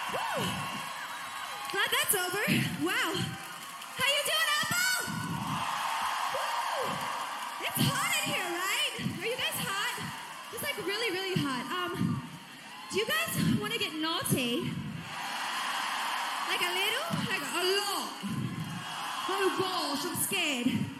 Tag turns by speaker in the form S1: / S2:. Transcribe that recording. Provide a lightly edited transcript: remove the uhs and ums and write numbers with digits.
S1: Woo. Glad that's over. Wow. How you doing, Apple? Woo. It's hot in here, right? Are you guys hot? It's like really, really hot. Do you guys want to get naughty? Like a little? Like a lot? Oh gosh, I'm scared.